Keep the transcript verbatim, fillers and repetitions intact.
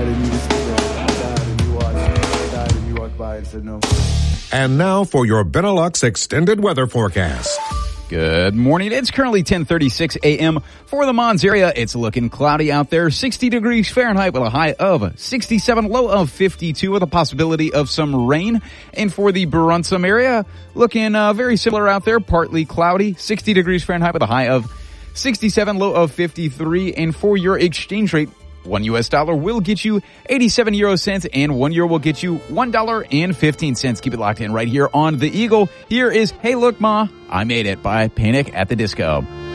died and you just, you know, I died and you watched, I died and you walked by and said no. And now for your Benelux extended weather forecast. Good morning. It's currently ten thirty-six a.m. for the Mons area. It's looking cloudy out there, sixty degrees Fahrenheit with a high of sixty-seven, low of fifty-two with a possibility of some rain. And for the Brunssum area, looking uh, very similar out there, partly cloudy, sixty degrees Fahrenheit with a high of sixty-seven, low of fifty-three. And for your exchange rate, one U S dollar will get you eighty-seven euro cents and one euro will get you one dollar and fifteen cents. Keep it locked in right here on The Eagle. Here is Hey Look Ma, I Made It by Panic at the Disco.